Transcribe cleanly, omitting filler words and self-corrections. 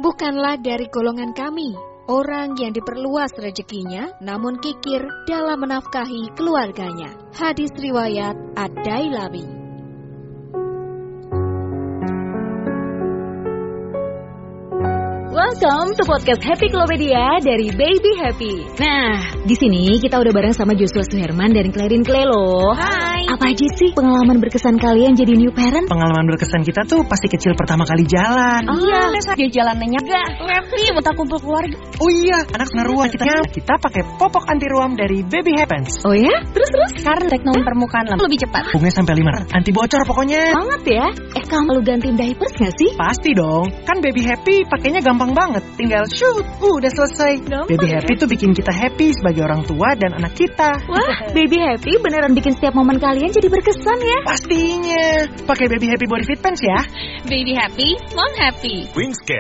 bukanlah dari golongan kami, orang yang diperluas rezekinya namun kikir dalam menafkahi keluarganya. Hadis riwayat Ad-Dailami. Welcome to podcast Happy Klopedia dari Baby Happy. Nah, di sini kita udah bareng sama Joshua Suherman dan Clarin Clay loh. Hai. Apa aja sih pengalaman berkesan kalian jadi new parent? Pengalaman berkesan kita tuh pasti kecil pertama kali jalan. Iya, dia jalannya gak happy, kita kumpul keluarga. Oh iya, anak seneruan kita pakai popok anti ruam dari Baby Happens. Oh ya? Terus? Karena teknologi permukaan lebih cepat. Pungnya sampai 5 anti bocor pokoknya. Banget ya. Kamu gantiin diapers gak sih? Pasti dong. Kan Baby Happy pakainya gampang banget. Tinggal shoot, udah selesai. Gampang, Baby Happy tuh bikin kita happy sebagai orang tua dan anak kita. Wah, Baby Happy beneran bikin setiap momen kalian jadi berkesan ya. Pastinya. Pakai Baby Happy Body Fit Pants ya. Baby happy, mom happy. Wingscan